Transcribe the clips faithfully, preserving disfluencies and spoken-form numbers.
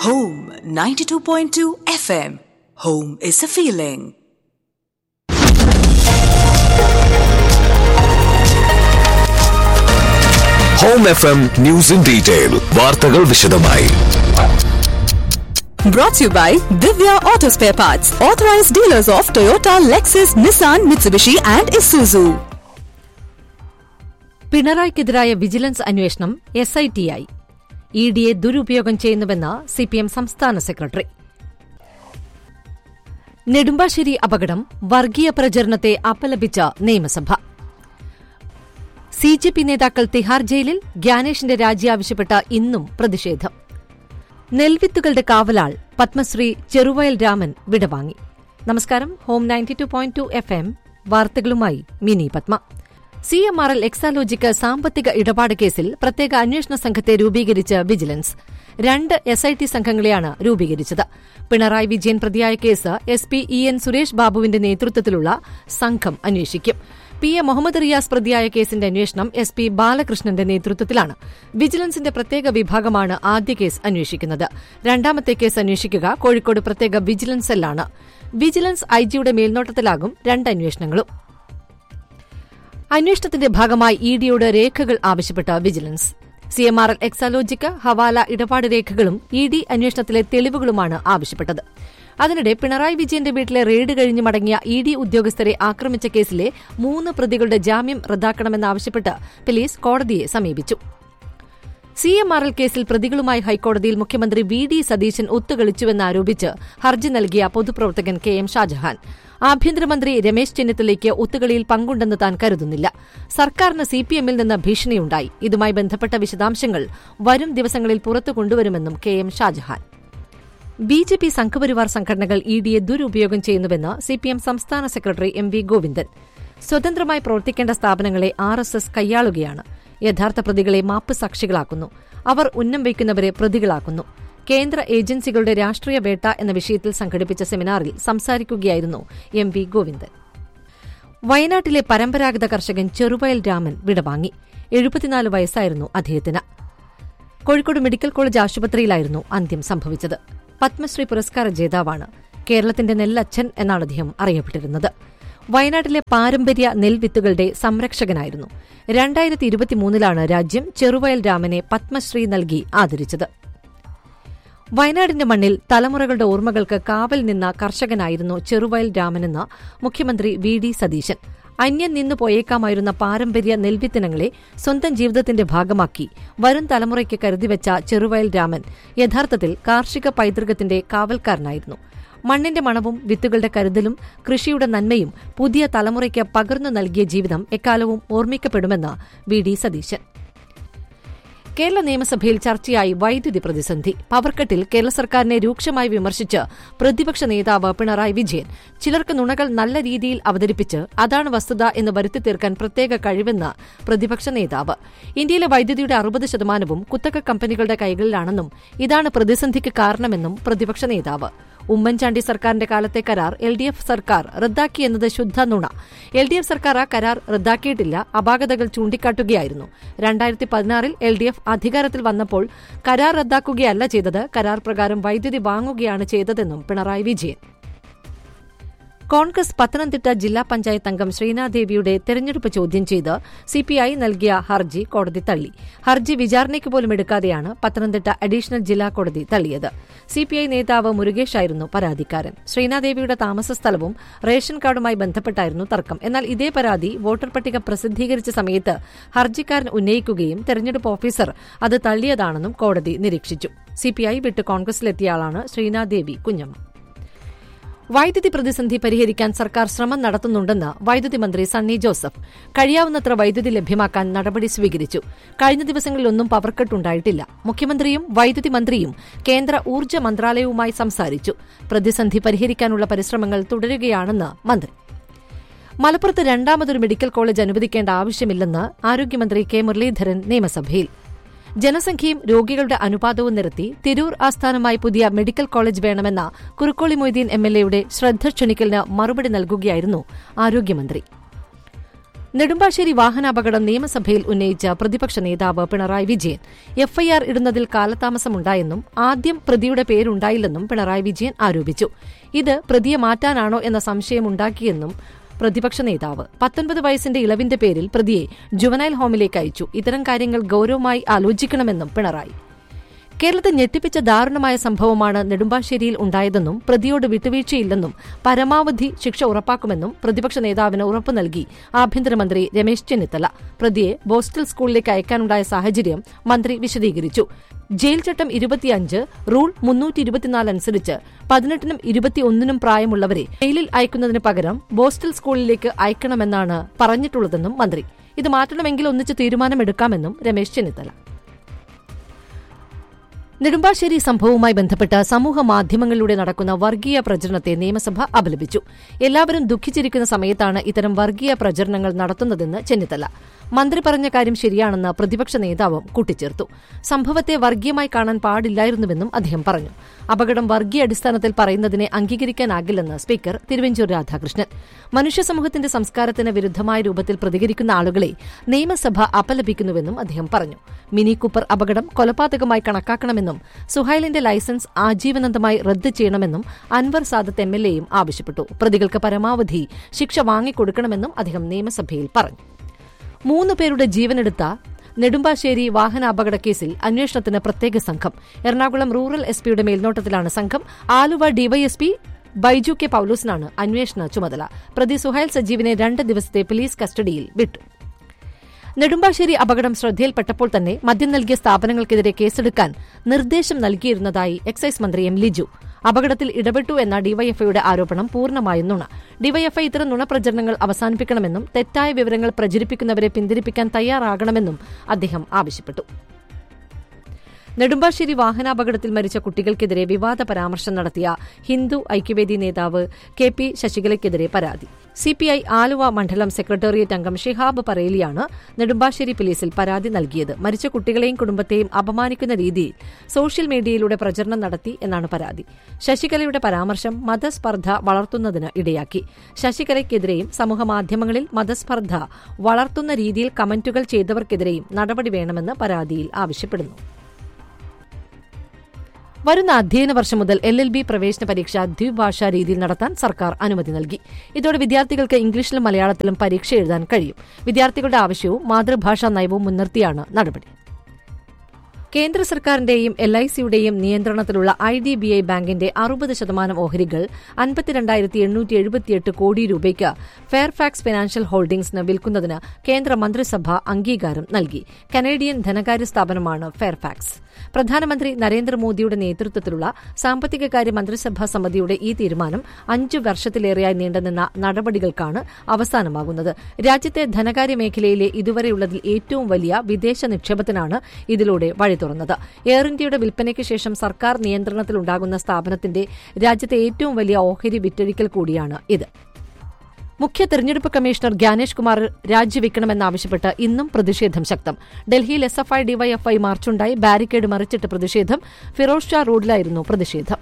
Home ninety-two point two F M. Home is a feeling. Home F M News in Detail. വാർത്തകൾ വിശദമായി. Brought to you by Divya Auto Spare Parts, authorized dealers of Toyota, Lexus, Nissan, Mitsubishi and Isuzu. പിണറായിക്കെതിരായ vigilance അന്വേഷണം S I T ആയി. E ഡിയെ ദുരുപയോഗം ചെയ്യുന്നുവെന്ന് CPM സംസ്ഥാന secretary. Nedumbassery അപകടം വർഗീയ പ്രചരണത്തെ അപലപിച്ച നിയമസഭ. സി ജെ പി നേതാക്കൾ തിഹാർ ജയിലിൽ, ഗ്യാനേഷിന്റെ രാജി ആവശ്യപ്പെട്ട ഇന്നും പ്രതിഷേധം. നെൽവിത്തുകളുടെ കാവലാൾ പത്മശ്രീ ചെറുവയൽ രാമൻ വിടവാങ്ങി. നമസ്കാരം. Home ninety two point two F M വാർത്തകളുമായി mini Padma. C M R L Exalogic സാമ്പത്തിക ഇടപാട് കേസിൽ പ്രത്യേക അന്വേഷണ സംഘത്തെ രൂപീകരിച്ച് വിജിലൻസ്. രണ്ട് എസ് ഐ ടി സംഘങ്ങളെയാണ് രൂപീകരിച്ചത്. പിണറായി വിജയൻ പ്രതിയായ case S P E N Suresh ബാബുവിന്റെ നേതൃത്വത്തിലുള്ള സംഘം അന്വേഷിക്കും. പി എ മുഹമ്മദ് റിയാസ് പ്രതിയായ കേസിന്റെ അന്വേഷണം എസ് പി ബാലകൃഷ്ണന്റെ നേതൃത്വത്തിലാണ്. വിജിലൻസിന്റെ പ്രത്യേക വിഭാഗമാണ് ആദ്യ കേസ് അന്വേഷിക്കുന്നത്. രണ്ടാമത്തെ കേസ് അന്വേഷിക്കുക കോഴിക്കോട് പ്രത്യേക വിജിലൻസ് സെല്ലാണ്. വിജിലൻസ് ഐജിയുടെ മേൽനോട്ടത്തിലാകും രണ്ട് അന്വേഷണങ്ങളും. അന്വേഷണത്തിന്റെ ഭാഗമായി ഇ ഡിയോട് രേഖകൾ ആവശ്യപ്പെട്ട vigilance. C M R L Exalogic ഹവാല ഇടപാട് രേഖകളും ഇ ഡി അന്വേഷണത്തിലെ തെളിവുകളുമാണ് ആവശ്യപ്പെട്ടത്. അതിനിടെ പിണറായി വിജയന്റെ വീട്ടിലെ റെയ്ഡ് കഴിഞ്ഞ് മടങ്ങിയ ഇ ഡി ഉദ്യോഗസ്ഥരെ ആക്രമിച്ച കേസിലെ മൂന്ന് പ്രതികളുടെ ജാമ്യം റദ്ദാക്കണമെന്നാവശ്യപ്പെട്ട് പോലീസ് കോടതിയെ സമീപിച്ചു. സി എം ആർ എൽ കേസിൽ പ്രതികളുമായി ഹൈക്കോടതിയിൽ മുഖ്യമന്ത്രി വി ഡി സതീശൻ ഒത്തുകളിച്ചുവെന്നാരോപിച്ച് ഹർജി നൽകിയ പൊതുപ്രവർത്തകൻ കെ എം ഷാജഹാൻ ആഭ്യന്തരമന്ത്രി രമേശ് ചെന്നിത്തലയ്ക്ക് ഒത്തുകളിയിൽ പങ്കുണ്ടെന്ന് താൻ കരുതുന്നില്ല. സർക്കാരിന് സിപിഎമ്മിൽ നിന്ന് ഭീഷണിയുണ്ടായി. ഇതുമായി ബന്ധപ്പെട്ട വിശദാംശങ്ങൾ വരും ദിവസങ്ങളിൽ പുറത്തു കൊണ്ടുവരുമെന്നും K M Shah Jahan. B J P Sangh Parivar സംഘടനകൾ ഇ ഡിയെ ദുരുപയോഗം ചെയ്യുന്നുവെന്ന് സിപിഎം സംസ്ഥാന സെക്രട്ടറി എം വി ഗോവിന്ദൻ. സ്വതന്ത്രമായി പ്രവർത്തിക്കേണ്ട സ്ഥാപനങ്ങളെ ആർ എസ് എസ് കൈയാളുകയാണ്. യഥാർത്ഥ പ്രതികളെ മാപ്പ് സാക്ഷികളാക്കുന്നു. അവർ ഉന്നം വയ്ക്കുന്നവരെ പ്രതികളാക്കുന്നു. കേന്ദ്ര ഏജൻസികളുടെ രാഷ്ട്രീയ വേട്ട എന്ന വിഷയത്തിൽ സംഘടിപ്പിച്ച സെമിനാറിൽ സംസാരിക്കുകയായിരുന്നു എം വി ഗോവിന്ദൻ. വയനാട്ടിലെ പരമ്പരാഗത കർഷകൻ ചെറുവയൽ രാമൻ വിടവാങ്ങി. എഴുപത്തിനാല് വയസ്സായിരുന്നു അദ്ദേഹത്തിന്. കോഴിക്കോട് മെഡിക്കൽ കോളേജ് ആശുപത്രിയിലായിരുന്നു അന്ത്യം സംഭവിച്ചത്. പത്മശ്രീ പുരസ്കാര ജേതാവാണ്. കേരളത്തിന്റെ നെല്ലച്ഛൻ എന്നാണ് അദ്ദേഹം അറിയപ്പെട്ടിരുന്നത്. വയനാട്ടിലെ പാരമ്പര്യ നെൽവിത്തുകളുടെ സംരക്ഷകനായിരുന്നു. രണ്ടായിരത്തി ഇരുപത്തിമൂന്നിലാണ് രാജ്യം ചെറുവയൽ രാമനെ പത്മശ്രീ നൽകി ആദരിച്ചത്. വയനാടിന്റെ മണ്ണിൽ തലമുറകളുടെ ഓർമ്മകൾക്ക് കാവൽ നിന്ന കർഷകനായിരുന്നു ചെറുവയൽ രാമനെന്ന് മുഖ്യമന്ത്രി വി ഡി സതീശൻ. അന്യം നിന്നു പോയേക്കാമായിരുന്ന പാരമ്പര്യ നെൽവിത്തിനങ്ങളെ സ്വന്തം ജീവിതത്തിന്റെ ഭാഗമാക്കി വരും തലമുറയ്ക്ക് കരുതിവെച്ച ചെറുവയൽ രാമൻ യഥാർത്ഥത്തിൽ കാർഷിക പൈതൃകത്തിന്റെ കാവൽക്കാരനായിരുന്നു. മണ്ണിന്റെ മണവും വിത്തുകളുടെ കരുതലും കൃഷിയുടെ നന്മയും പുതിയ തലമുറയ്ക്ക് പകർന്നു നൽകിയ ജീവിതം എക്കാലവും ഓർമ്മിക്കപ്പെടുമെന്ന് വി ഡി സതീശൻ. കേരള നിയമസഭയിൽ ചർച്ചയായി വൈദ്യുതി പ്രതിസന്ധി. പവർക്കട്ടിൽ കേരള സർക്കാരിനെ രൂക്ഷമായി വിമർശിച്ച് പ്രതിപക്ഷ നേതാവ് പിണറായി വിജയൻ ചിലർക്ക് നുണകൾ നല്ല രീതിയിൽ അവതരിപ്പിച്ച് അതാണ് വസ്തുത എന്ന് വരുത്തി തീർക്കാൻ പ്രത്യേക കഴിവെന്ന് പ്രതിപക്ഷ നേതാവ്. ഇന്ത്യയിലെ വൈദ്യുതിയുടെ അറുപത് ശതമാനവും കുത്തക കമ്പനികളുടെ കൈകളിലാണെന്നും ഇതാണ് പ്രതിസന്ധിക്ക് കാരണമെന്നും പ്രതിപക്ഷ നേതാവ്. ഉമ്മൻചാണ്ടി സർക്കാരിന്റെ കാലത്തെ കരാർ എൽ ഡി എഫ് സർക്കാർ റദ്ദാക്കിയെന്നത് ശുദ്ധ നുണ. എൽ ഡി എഫ് സർക്കാർ ആ കരാർ റദ്ദാക്കിയിട്ടില്ല. അപാകതകൾ ചൂണ്ടിക്കാട്ടുകയായിരുന്നു. രണ്ടായിരത്തി പതിനാറിൽ എൽ ഡി എഫ് അധികാരത്തിൽ വന്നപ്പോൾ കരാർ റദ്ദാക്കുകയല്ല ചെയ്തത്, കരാർ പ്രകാരം വൈദ്യുതി വാങ്ങുകയാണ് ചെയ്തതെന്നും പിണറായി വിജയൻ. കോൺഗ്രസ് പത്തനംതിട്ട ജില്ലാ പഞ്ചായത്ത് അംഗം ശ്രീനാദേവിയുടെ തെരഞ്ഞെടുപ്പ് ചോദ്യം ചെയ്ത് സിപിഐ നൽകിയ ഹർജി കോടതി തള്ളി. ഹർജി വിചാരണയ്ക്ക് പോലും എടുക്കാതെയാണ് പത്തനംതിട്ട അഡീഷണൽ ജില്ലാ കോടതി തള്ളിയത്. സിപിഐ നേതാവ് മുരുകേഷായിരുന്നു പരാതിക്കാരൻ. ശ്രീനാദേവിയുടെ താമസ സ്ഥലവും റേഷൻ കാർഡുമായി ബന്ധപ്പെട്ടായിരുന്നു തർക്കം. എന്നാൽ ഇതേ പരാതി വോട്ടർ പട്ടിക പ്രസിദ്ധീകരിച്ച സമയത്ത് ഹർജിക്കാരൻ ഉന്നയിക്കുകയും തെരഞ്ഞെടുപ്പ് ഓഫീസർ അത് തള്ളിയതാണെന്നും കോടതി നിരീക്ഷിച്ചു. സിപിഐ വിട്ട് കോൺഗ്രസിലെത്തിയയാളാണ് ശ്രീനാദേവി കുഞ്ഞമ്മ. വൈദ്യുതി പ്രതിസന്ധി പരിഹരിക്കാൻ സർക്കാർ ശ്രമം നടത്തുന്നുണ്ടെന്ന് വൈദ്യുതി മന്ത്രി സണ്ണി ജോസഫ്. കഴിയാവുന്നത്ര വൈദ്യുതി ലഭ്യമാക്കാൻ നടപടി സ്വീകരിച്ചു. കഴിഞ്ഞ ദിവസങ്ങളിലൊന്നും പവർക്കട്ട് ഉണ്ടായിട്ടില്ല. മുഖ്യമന്ത്രിയും വൈദ്യുതി മന്ത്രിയും കേന്ദ്ര ഊർജ്ജ മന്ത്രാലയവുമായി സംസാരിച്ചു. പ്രതിസന്ധി പരിഹരിക്കാനുള്ള പരിശ്രമങ്ങൾ തുടരുകയാണെന്ന് മന്ത്രി. മലപ്പുറത്ത് രണ്ടാമതൊരു മെഡിക്കൽ കോളേജ് അനുവദിക്കേണ്ട ആവശ്യമില്ലെന്ന് ആരോഗ്യമന്ത്രി കെ മുരളീധരൻ നിയമസഭയിൽ. ജനസംഖ്യയും രോഗികളുടെ അനുപാതവും നിരത്തി തിരൂർ ആസ്ഥാനമായി പുതിയ മെഡിക്കൽ കോളേജ് വേണമെന്ന കുറുക്കോളി മൊയ്തീൻ എം എൽ എയുടെ ശ്രദ്ധ ക്ഷണിക്കലിന് മറുപടി നൽകുകയായിരുന്നു ആരോഗ്യമന്ത്രി. നെടുമ്പാശ്ശേരി വാഹനാപകടം നിയമസഭയിൽ ഉന്നയിച്ച പ്രതിപക്ഷ നേതാവ് പിണറായി വിജയൻ എഫ്ഐആർ ഇടുന്നതിൽ കാലതാമസമുണ്ടായെന്നും ആദ്യം പ്രതിയുടെ പേരുണ്ടായില്ലെന്നും പിണറായി വിജയൻ ആരോപിച്ചു. ഇത് പ്രതിയെ മാറ്റാനാണോ എന്ന സംശയമുണ്ടാക്കിയെന്നും പ്രതിപക്ഷ നേതാവ്. പത്തൊൻപത് വയസ്സിന്റെ ഇളവിന്റെ പേരിൽ പ്രതിയെ ജുവനൈൽ ഹോമിലേക്ക് അയച്ചു. ഇത്തരം കാര്യങ്ങൾ ഗൌരവമായി ആലോചിക്കണമെന്നും പിണറായി. കേരളത്തിൽ ഞെട്ടിപ്പിച്ച ദാരുണമായ സംഭവമാണ് നെടുമ്പാശ്ശേരിയിൽ ഉണ്ടായതെന്നും പ്രതിയോട് വിട്ടുവീഴ്ചയില്ലെന്നും പരമാവധി ശിക്ഷ ഉറപ്പാക്കുമെന്നും പ്രതിപക്ഷ നേതാവിന് ഉറപ്പു നൽകി ആഭ്യന്തരമന്ത്രി രമേശ് ചെന്നിത്തല. പ്രതിയെ ബോസ്റ്റൽ സ്കൂളിലേക്ക് അയക്കാനുണ്ടായ സാഹചര്യം മന്ത്രി വിശദീകരിച്ചു. ജയിൽ ചട്ടം ഇരുപത്തിയഞ്ച് റൂൾ മുന്നൂറ്റി ഇരുപത്തിനാല് അനുസരിച്ച് പതിനെട്ടിനും ഇരുപത്തിയൊന്നിനും പ്രായമുള്ളവരെ ജയിലിൽ അയക്കുന്നതിന് പകരം ബോസ്റ്റൽ സ്കൂളിലേക്ക് അയക്കണമെന്നാണ് പറഞ്ഞിട്ടുള്ളതെന്നും മന്ത്രി. ഇത് മാറ്റണമെങ്കിൽ ഒന്നിച്ച് തീരുമാനമെടുക്കാമെന്നും രമേശ് ചെന്നിത്തല. നെടുമ്പാശ്ശേരി സംഭവവുമായി ബന്ധപ്പെട്ട് സമൂഹ മാധ്യമങ്ങളിലൂടെ നടക്കുന്ന വർഗീയ പ്രചരണത്തെ നിയമസഭ അപലപിച്ചു. എല്ലാവരും ദുഃഖിച്ചിരിക്കുന്ന സമയത്താണ് ഇത്തരം വർഗീയ പ്രചരണങ്ങൾ നടത്തുന്നതെന്ന് ചെന്നിത്തല. മന്ത്രി പറഞ്ഞ കാര്യം ശരിയാണെന്ന് പ്രതിപക്ഷ നേതാവും കൂട്ടിച്ചേർത്തു. സംഭവത്തെ വർഗീയമായി കാണാൻ പാടില്ലായിരുന്നുവെന്നും അദ്ദേഹം പറഞ്ഞു. അപകടം വർഗീയ അടിസ്ഥാനത്തിൽ പറയുന്നതിനെ അംഗീകരിക്കാനാകില്ലെന്ന് സ്പീക്കർ തിരുവഞ്ചൂർ രാധാകൃഷ്ണൻ. മനുഷ്യസമൂഹത്തിന്റെ സംസ്കാരത്തിന് വിരുദ്ധമായ രൂപത്തിൽ പ്രതികരിക്കുന്ന ആളുകളെ നിയമസഭ അപലപിക്കുന്നുവെന്നും അദ്ദേഹം പറഞ്ഞു. മിനി കൂപ്പർ അപകടം കൊലപാതകമായി കണക്കാക്കണമെന്നും സുഹൈലിന്റെ ലൈസൻസ് ആജീവനാന്തമായി റദ്ദ് ചെയ്യണമെന്നും അൻവർ സാദത്ത് എം എൽ എയും ആവശ്യപ്പെട്ടു. പ്രതികൾക്ക് പരമാവധി ശിക്ഷ വാങ്ങിക്കൊടുക്കണമെന്നും അദ്ദേഹം നിയമസഭയിൽ പറഞ്ഞു. മൂന്ന് പേരുടെ ജീവനെടുത്ത നെടുമ്പാശ്ശേരി വാഹനാപകട കേസിൽ അന്വേഷണത്തിന് പ്രത്യേക സംഘം. എറണാകുളം റൂറൽ എസ് പിയുടെ മേൽനോട്ടത്തിലാണ് സംഘം. ആലുവ ഡിവൈഎസ്പി ബൈജു കെ പൌലോസിനാണ് അന്വേഷണ ചുമതല. പ്രതി സുഹൈൽ സജീവിനെ രണ്ട് ദിവസത്തെ പോലീസ് കസ്റ്റഡിയിൽ വിട്ടു. നെടുമ്പാശ്ശേരി അപകടം ശ്രദ്ധയിൽപ്പെട്ടപ്പോൾ തന്നെ മദ്യം നൽകിയ സ്ഥാപനങ്ങൾക്കെതിരെ കേസെടുക്കാൻ നിർദ്ദേശം നൽകിയിരുന്നതായി എക്സൈസ് മന്ത്രി എം ലിജു. അപകടത്തിൽ ഇടപെട്ടു എന്ന ഡിവൈഎഫ്ഐയുടെ ആരോപണം പൂർണ്ണമായും നുണ. ഡിവൈഎഫ്ഐ ഇത്തരം നുണപ്രചരണങ്ങൾ അവസാനിപ്പിക്കണമെന്നും തെറ്റായ വിവരങ്ങൾ പ്രചരിപ്പിക്കുന്നവരെ പിന്തിരിപ്പിക്കാൻ തയ്യാറാകണമെന്നും അദ്ദേഹം ആവശ്യപ്പെട്ടു. നെടുമ്പാശ്ശേരി വാഹനാപകടത്തിൽ മരിച്ച കുട്ടികൾക്കെതിരെ വിവാദ പരാമർശം നടത്തിയ ഹിന്ദു ഐക്യവേദി നേതാവ് കെ പി ശശികലയ്ക്കെതിരെ പരാതി. സിപിഐ ആലുവ മണ്ഡലം സെക്രട്ടേറിയറ്റ് അംഗം ഷിഹാബ് പറേലിയാണ് നെടുമ്പാശ്ശേരി പോലീസിൽ പരാതി നൽകിയത്. മരിച്ച കുട്ടികളെയും കുടുംബത്തെയും അപമാനിക്കുന്ന രീതിയിൽ സോഷ്യൽ മീഡിയയിലൂടെ പ്രചരണം നടത്തി എന്നാണ് പരാതി. ശശികലയുടെ പരാമർശം മതസ്പർദ്ധ വളർത്തുന്നതിന് ഇടയാക്കി. ശശികലയ്ക്കെതിരെയും സമൂഹമാധ്യമങ്ങളിൽ മതസ്പർദ്ധ വളർത്തുന്ന രീതിയിൽ കമന്റുകൾ ചെയ്തവർക്കെതിരെയും നടപടി വേണമെന്ന് പരാതിയിൽ ആവശ്യപ്പെടുന്നു. വരുന്ന അധ്യയന വർഷം മുതൽ എൽ എൽ ബി പ്രവേശന പരീക്ഷ ദ്വിഭാഷാ രീതിയിൽ നടത്താൻ സർക്കാർ അനുമതി നൽകി. ഇതോടെ വിദ്യാർത്ഥികൾക്ക് ഇംഗ്ലീഷിലും മലയാളത്തിലും പരീക്ഷ എഴുതാൻ കഴിയും. വിദ്യാർത്ഥികളുടെ ആവശ്യവും മാതൃഭാഷാ നയവും മുൻനിർത്തിയാണ് നടപടി. കേന്ദ്ര സർക്കാരിന്റെയും എൽ ഐ സിയുടെയും നിയന്ത്രണത്തിലുള്ള ഐ ഡി ബി ഐ ബാങ്കിന്റെ അറുപത് ശതമാനം ഓഹരികൾ അൻപത്തിരണ്ടായിരത്തി എണ്ണൂറ്റി എഴുപത്തിയെട്ട് കോടി രൂപയ്ക്ക് ഫെയർഫാക്സ് ഫിനാൻഷ്യൽ ഹോൾഡിംഗ്സിന് വിൽക്കുന്നതിന് കേന്ദ്ര മന്ത്രിസഭ അംഗീകാരം നൽകി. കനേഡിയൻ ധനകാര്യ സ്ഥാപനമാണ് ഫെയർഫാക്സ്. പ്രധാനമന്ത്രി നരേന്ദ്രമോദിയുടെ നേതൃത്വത്തിലുള്ള സാമ്പത്തികകാര്യ മന്ത്രിസഭാ സമിതിയുടെ ഈ തീരുമാനം അഞ്ചു വർഷത്തിലേറെയായി നീണ്ടുനിന്ന നടപടികൾക്കാണ് അവസാനമാകുന്നത്. രാജ്യത്തെ ധനകാര്യ മേഖലയിലെ ഇതുവരെയുള്ളതിൽ ഏറ്റവും വലിയ വിദേശ നിക്ഷേപത്തിനാണ് ഇതിലൂടെ വഴി തുറന്നത്. എയർ ഇന്ത്യയുടെ വിൽപ്പനയ്ക്ക് ശേഷം സർക്കാർ നിയന്ത്രണത്തിലുണ്ടാകുന്ന സ്ഥാപനത്തിന്റെ രാജ്യത്തെ ഏറ്റവും വലിയ ഓഹരി വിറ്റഴിക്കൽ കൂടിയാണ് ഇത്. മുഖ്യ തെരഞ്ഞെടുപ്പ് കമ്മീഷണർ ഗ്യാനേഷ് കുമാർ രാജിവെക്കണമെന്നാവശ്യപ്പെട്ട് ഇന്നും പ്രതിഷേധം ശക്തം. ഡൽഹിയിൽ S F I DYFI മാർച്ചുണ്ടായി. Barricade മറിച്ചിട്ട് പ്രതിഷേധം. ഫിറോസ് ഷാ റോഡിലായിരുന്നു പ്രതിഷേധം.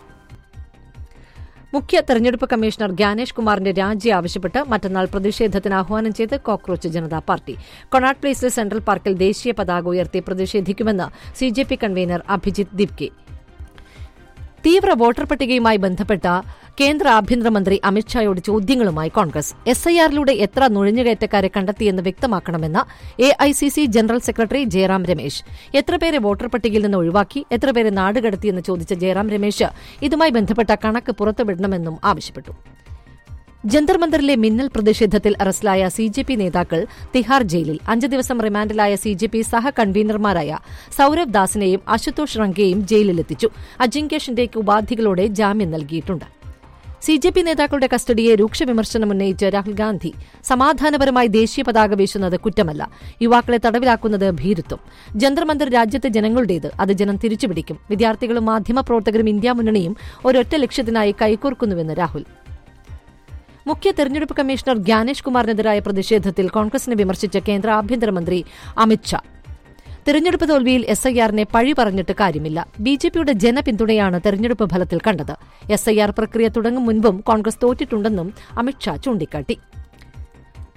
മുഖ്യ തെരഞ്ഞെടുപ്പ് കമ്മീഷണർ ഗ്യാനേഷ് കുമാറിന്റെ രാജി ആവശ്യപ്പെട്ട് മറ്റന്നാൾ പ്രതിഷേധത്തിന് ആഹ്വാനം ചെയ്ത് cockroach Janata party. Connaught പ്ലേസിലെ central പാർക്കിൽ ദേശീയ പതാക ഉയർത്തി പ്രതിഷേധിക്കുമെന്ന് C J P convener Abhijith ദിബ്കെ. തീവ്ര വോട്ടർ പട്ടികയുമായി ബന്ധപ്പെട്ട കേന്ദ്ര ആഭ്യന്തരമന്ത്രി അമിത്ഷായോട് ചോദ്യങ്ങളുമായി കോൺഗ്രസ്. എസ് ഐ ആറിലൂടെ എത്ര നുഴഞ്ഞുകയറ്റക്കാരെ കണ്ടെത്തിയെന്ന് വ്യക്തമാക്കണമെന്ന് A I C C general secretary Jayaram Ramesh. എത്ര പേരെ വോട്ടർ പട്ടികയിൽ നിന്ന് ഒഴിവാക്കി, എത്ര പേരെ നാടുകടത്തിയെന്ന് ചോദിച്ച ജയറാം രമേശ് ഇതുമായി ബന്ധപ്പെട്ട കണക്ക് പുറത്തുവിടണമെന്നും ആവശ്യപ്പെട്ടു. ജന്തർ മന്ദറിലെ മിന്നൽ പ്രതിഷേധത്തിൽ അറസ്റ്റിലായ സി ജെ പി നേതാക്കൾ തിഹാർ ജയിലിൽ. അഞ്ച് ദിവസം റിമാൻഡിലായ സി ജെ പി സഹ കൺവീനർമാരായ സൌരവ് ദാസിനെയും അശുതോഷ് റങ്കയെയും ജയിലിലെത്തിച്ചു. അജിങ്ക്യ ഷിൻഡെയ്ക്ക് ഉപാധികളോടെ ജാമ്യം നൽകിയിട്ടുണ്ട്. സി ജെ പി നേതാക്കളുടെ കസ്റ്റഡിയെ രൂക്ഷ വിമർശനം ഉന്നയിച്ച് രാഹുൽ ഗാന്ധി സമാധാനപരമായി ദേശീയ പതാക വീശുന്നത് കുറ്റമല്ല, യുവാക്കളെ തടവിലാക്കുന്നത് ഭീരുത്വം. ജന്തർ മന്ദർ രാജ്യത്തെ ജനങ്ങളുടേത്, അത് ജനം തിരിച്ചുപിടിക്കും. വിദ്യാർത്ഥികളും മാധ്യമപ്രവർത്തകരും ഇന്ത്യ മുന്നണിയും ഒരൊറ്റ ലക്ഷ്യത്തിനായി കൈകോർക്കുന്നുവെന്ന് രാഹുൽ. മുഖ്യ തെരഞ്ഞെടുപ്പ് കമ്മീഷണർ ഗ്യാനേഷ് കുമാറിനെതിരായ പ്രതിഷേധത്തിൽ കോൺഗ്രസിനെ വിമർശിച്ച കേന്ദ്ര ആഭ്യന്തരമന്ത്രി അമിത്ഷാ. തെരഞ്ഞെടുപ്പ് തോൽവിയിൽ എസ് ഐ ആറിനെ പഴി പറഞ്ഞിട്ട് കാര്യമില്ല. ബി ജെ പിയുടെ ജനപിന്തുണയാണ് തെരഞ്ഞെടുപ്പ് ഫലത്തിൽ കണ്ടത്. എസ് ഐ ആർ പ്രക്രിയ തുടങ്ങും മുൻപും കോൺഗ്രസ് തോറ്റിട്ടുണ്ടെന്നും അമിത്ഷാ ചൂണ്ടിക്കാട്ടി.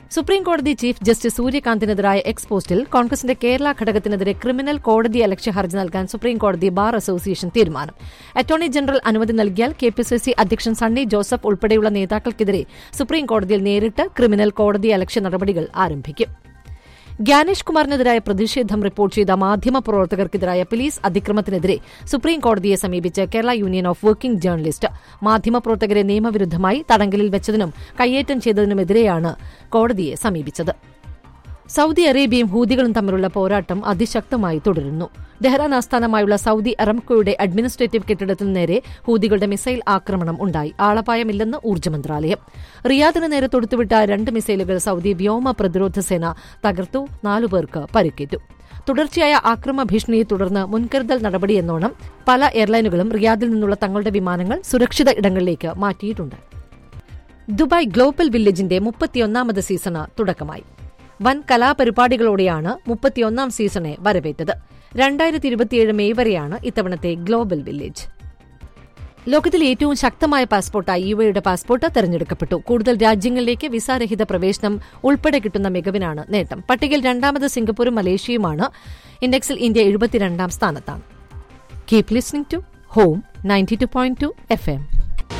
സുപ്രീംകോടതി ചീഫ് ജസ്റ്റിസ് സൂര്യകാന്തിനെതിരായ എക്സ് പോസ്റ്റിൽ കോൺഗ്രസിന്റെ കേരള ഘടകത്തിനെതിരെ ക്രിമിനൽ കോടതി അലക്ഷ്യ ഹർജി നൽകാൻ സുപ്രീംകോടതി ബാർ അസോസിയേഷൻ തീരുമാനം. അറ്റോർണി ജനറൽ അനുമതി നൽകിയാൽ കെപിസിസി അധ്യക്ഷൻ സണ്ണി ജോസഫ് ഉൾപ്പെടെയുള്ള നേതാക്കൾക്കെതിരെ സുപ്രീംകോടതിയിൽ നേരിട്ട് ക്രിമിനൽ കോടതി അലക്ഷ്യ നടപടികൾ ആരംഭിക്കും. ഗ്യാനേഷ് കുമാറിനെതിരായ പ്രതിഷേധം റിപ്പോർട്ട് ചെയ്ത മാധ്യമപ്രവർത്തകർക്കെതിരായ പോലീസ് അതിക്രമത്തിനെതിരെ സുപ്രീംകോടതിയെ സമീപിച്ച് Kerala union of working journalist. മാധ്യമപ്രവർത്തകരെ നിയമവിരുദ്ധമായി തടങ്കലിൽ വെച്ചതിനും കയ്യേറ്റം ചെയ്തതിനുമെതിരെയാണ് കോടതിയെ സമീപിച്ചത്. സൌദി അറേബ്യയും ഹൂതികളും തമ്മിലുള്ള പോരാട്ടം അതിശക്തമായി തുടരുന്നു. ടെഹ്റാൻ ആസ്ഥാനമായുള്ള സൌദി അറംകോയുടെ അഡ്മിനിസ്ട്രേറ്റീവ് കെട്ടിടത്തിന് നേരെ ഹൂതികളുടെ മിസൈൽ ആക്രമണം ഉണ്ടായി. ആളപായമില്ലെന്ന് ഊർജ്ജ മന്ത്രാലയം. റിയാദിന് നേരെ തൊടുത്തുവിട്ട രണ്ട് മിസൈലുകൾ സൌദി വ്യോമ പ്രതിരോധ സേന തകർത്തു. നാലുപേർക്ക് പരിക്കേറ്റു. തുടർച്ചയായ ആക്രമണ ഭീഷണിയെ തുടർന്ന് മുൻകരുതൽ നടപടിയെന്നോണം പല എയർലൈനുകളും റിയാദിൽ നിന്നുള്ള തങ്ങളുടെ വിമാനങ്ങൾ സുരക്ഷിത ഇടങ്ങളിലേക്ക് മാറ്റിയിട്ടുണ്ട്. ദുബായ് ഗ്ലോബൽ വില്ലേജിന്റെ മുപ്പത്തിയൊന്നാമത് സീസണ് തുടക്കമായി. വൻ കലാപരിപാടികളോടെയാണ് മുപ്പത്തിയൊന്നാം സീസണെ വരവേറ്റത്. രണ്ടായിരത്തി ഇരുപത്തിയേഴ് മെയ് വരെയാണ് ഇത്തവണത്തെ ഗ്ലോബൽ വില്ലേജ്. ലോകത്തിലെ ഏറ്റവും ശക്തമായ പാസ്പോർട്ടായി യു എയുടെ പാസ്പോർട്ട് തെരഞ്ഞെടുക്കപ്പെട്ടു. കൂടുതൽ രാജ്യങ്ങളിലേക്ക് വിസാരഹിത പ്രവേശനം ഉൾപ്പെടെ കിട്ടുന്ന മികവിനാണ് നേട്ടം. പട്ടികയിൽ രണ്ടാമത് സിംഗപ്പൂരും മലേഷ്യയുമാണ്. ഇൻഡെക്സിൽ ഇന്ത്യ എഴുപത്തിരണ്ടാം സ്ഥാനത്താണ്. Keep listening to home ninety two point two F M.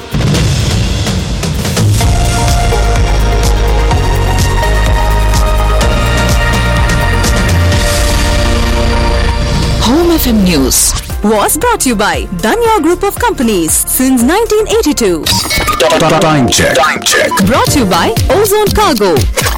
Home F M News was brought to you by Danya Group of Companies since nineteen eighty-two. Time check. Time check. Brought to you by Ozone Cargo.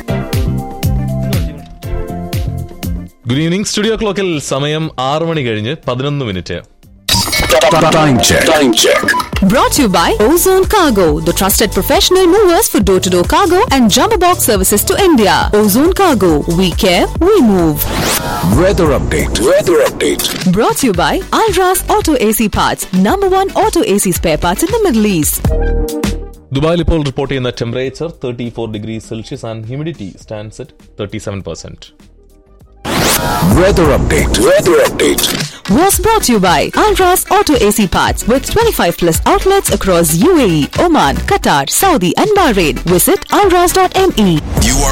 Good evening. Studio ക്ലോക്കിൽ സമയം ആറ് മണി കഴിഞ്ഞ് പതിനൊന്ന് minute. Time check. Time check. Brought to you by Ozone Cargo, the trusted professional movers for door-to-door cargo and jumbo box services to India. Ozone Cargo, we care, we move. Weather update. Weather update. Brought to you by Alras Auto A C Parts, number one auto A C spare parts in the Middle East. ദുബായിൽ ഇപ്പോൾ report ചെയ്യുന്ന temperature thirty four degree Celsius and humidity stands at thirty seven percent. Weather update. Weather update. Was brought to you by Alras Auto A C Parts with twenty-five plus outlets across U A E, Oman, Qatar, Saudi and Bahrain. Visit alras dot m e. You are